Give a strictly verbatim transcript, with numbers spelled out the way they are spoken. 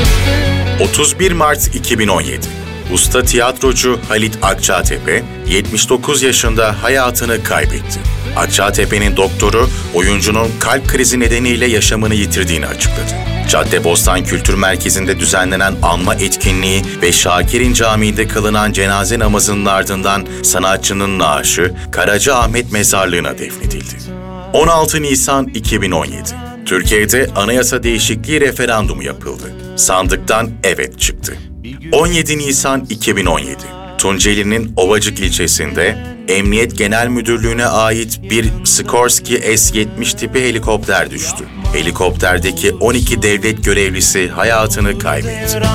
otuz bir Mart iki bin on yedi. Usta tiyatrocu Halit Akçatepe, yetmiş dokuz yaşında hayatını kaybetti. Akçatepe'nin doktoru, oyuncunun kalp krizi nedeniyle yaşamını yitirdiğini açıkladı. Caddebostan Kültür Merkezi'nde düzenlenen anma etkinliği ve Şakir'in Camii'nde kılınan cenaze namazının ardından sanatçının naaşı Karacaahmet Mezarlığı'na defnedildi. on altı Nisan iki bin on yedi. Türkiye'de anayasa değişikliği referandumu yapıldı. Sandıktan evet çıktı. on yedi Nisan iki bin on yedi. Tunceli'nin Ovacık ilçesinde Emniyet Genel Müdürlüğü'ne ait bir Sikorsky S yetmiş tipi helikopter düştü. Helikopterdeki on iki devlet görevlisi hayatını kaybetti.